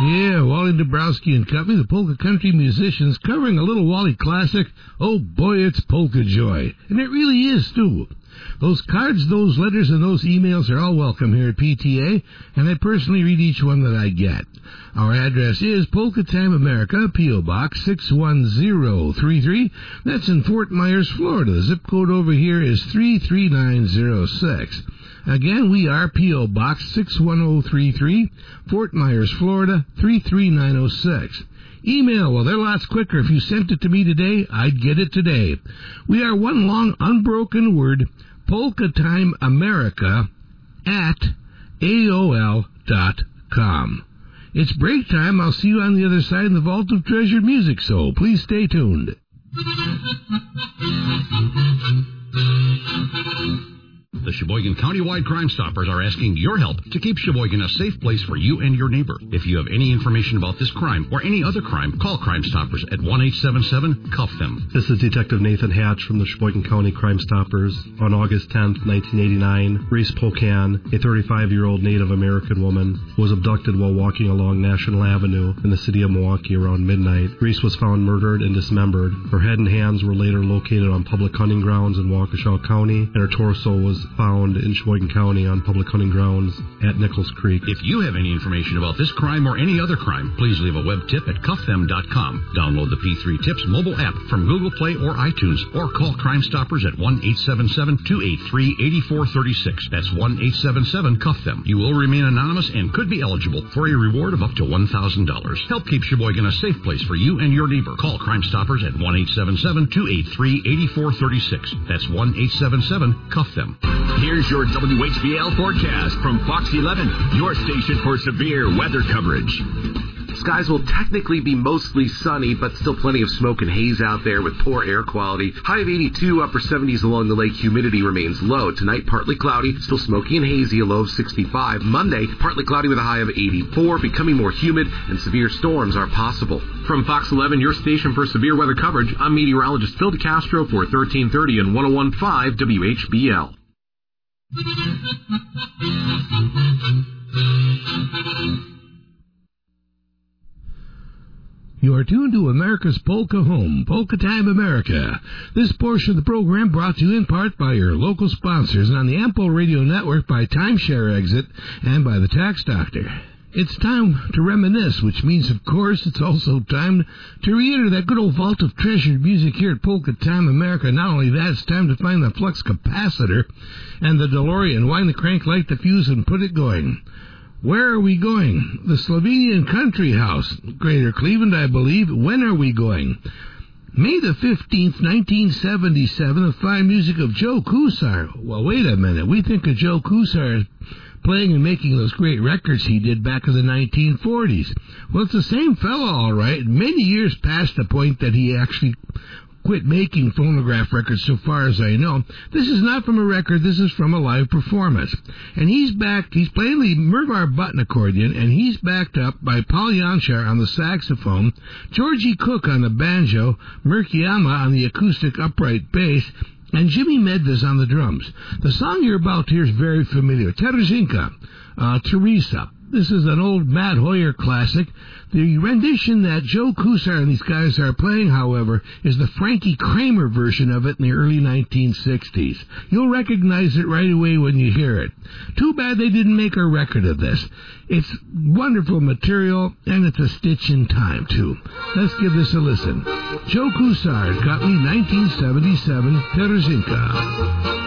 Yeah, Wally Dabrowski and Company, the polka country musicians, covering a little Wally classic. Oh boy, it's polka joy. And it really is, too. Those cards, those letters, and those emails are all welcome here at PTA, and I personally read each one that I get. Our address is Polka Time America, P.O. Box 61033. That's in Fort Myers, Florida. The zip code over here is 33906. Again, we are P.O. Box 61033, Fort Myers, Florida, 33906. Email, well, they're lots quicker. If you sent it to me today, I'd get it today. We are one long, unbroken word, polkatimeamerica at AOL.com. It's break time. I'll see you on the other side in the Vault of Treasured Music, so please stay tuned. The Sheboygan Countywide Crime Stoppers are asking your help to keep Sheboygan a safe place for you and your neighbor. If you have any information about this crime or any other crime, call Crime Stoppers at 1-877-CUFF-THEM. This is Detective Nathan Hatch from the Sheboygan County Crime Stoppers. On August 10th, 1989, Reese Pocan, a 35-year-old Native American woman, was abducted while walking along National Avenue in the city of Milwaukee around midnight. Reese was found murdered and dismembered. Her head and hands were later located on public hunting grounds in Waukesha County, and her torso was found in Sheboygan County on public hunting grounds at Nichols Creek. If you have any information about this crime or any other crime, please leave a web tip at CuffThem.com. Download the P3 Tips mobile app from Google Play or iTunes, or call Crime Stoppers at 1-877-283-8436. That's 1-877-CUFF-THEM. You will remain anonymous and could be eligible for a reward of up to $1,000. Help keep Sheboygan a safe place for you and your neighbor. Call Crime Stoppers at 1-877-283-8436. That's 1-877-CUFF-THEM. Here's your WHBL forecast from Fox 11, your station for severe weather coverage. Skies will technically be mostly sunny, but still plenty of smoke and haze out there with poor air quality. High of 82, upper 70s along the lake. Humidity remains low. Tonight, partly cloudy, still smoky and hazy, a low of 65. Monday, partly cloudy with a high of 84, becoming more humid, and severe storms are possible. From Fox 11, your station for severe weather coverage, I'm meteorologist Phil DeCastro for 1330 and 101.5 WHBL. You are tuned to America's Polka Home, Polka Time America. This portion of the program brought to you in part by your local sponsors and on the Ample Radio Network by Timeshare Exit and by the Tax Doctor. It's time to reminisce, which means, of course, it's also time to re-enter that good old vault of treasured music here at Polka Time America. Not only that, it's time to find the flux capacitor and the DeLorean, wind the crank, light the fuse, and put it going. Where are we going? The Slovenian Country House, Greater Cleveland, I believe. When are we going? May the 15th, 1977, the fine music of Joe Kusar. Well, wait a minute. We think of Joe Kusar playing and making those great records he did back in the 1940s. Well, it's the same fellow, all right. Many years past the point that he actually quit making phonograph records, so far as I know. This is not from a record, this is from a live performance. And he's playing the Mervar button accordion, and he's backed up by Paul Janchar on the saxophone, Georgie Cook on the banjo, Murkiyama on the acoustic upright bass, and Jimmy Medvez on the drums. The song you're about to hear is very familiar. Terezinka, Teresa. This is an old Matt Hoyer classic. The rendition that Joe Kusar and these guys are playing, however, is the Frankie Kramer version of it in the early 1960s. You'll recognize it right away when you hear it. Too bad they didn't make a record of this. It's wonderful material, and it's a stitch in time, too. Let's give this a listen. Joe Kusar, Company, 1977, Terezinka.